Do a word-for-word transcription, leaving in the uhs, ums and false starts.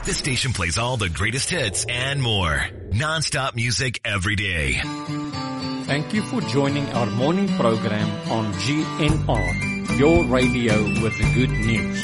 This station plays all the greatest hits and more. Non-stop music every day. Thank you for joining our morning program on G N R, your radio with the good news.